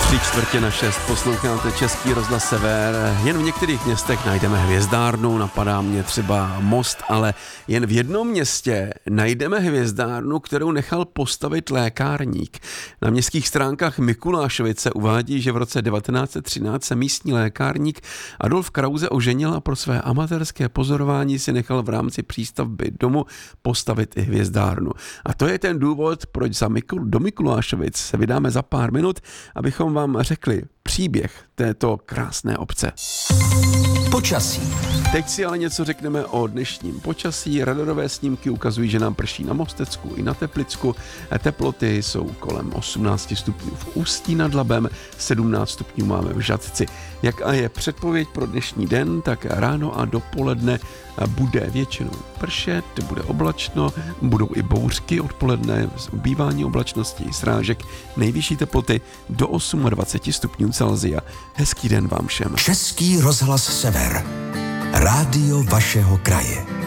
5:45, posloucháte Český rozhlas Sever. Jen v některých městech najdeme hvězdárnu, napadá mě třeba Most, ale jen v jednom městě najdeme hvězdárnu, kterou nechal postavit lékárník. Na městských stránkách Mikulášovice uvádí, že v roce 1913 se místní lékárník Adolf Krause oženil a pro své amatérské pozorování si nechal v rámci přístavby domu postavit i hvězdárnu. A to je ten důvod, proč do Mikulášovic se vydáme za pár minut, abychom vám řekli příběh této krásné obce. Počasí. Teď si ale něco řekneme o dnešním počasí. Radarové snímky ukazují, že nám prší na Mostecku i na Teplicku. Teploty jsou kolem 18 stupňů v Ústí nad Labem, 17 stupňů máme v Žatci. Jak a je předpověď pro dnešní den, tak ráno a dopoledne bude většinou pršet, bude oblačno, budou i bouřky odpoledne, ubývání oblačnosti i srážek, nejvyšší teploty do 28 stupňů Celsia. Hezký den vám všem. Český rozhlas Sever. Rádio vašeho kraje.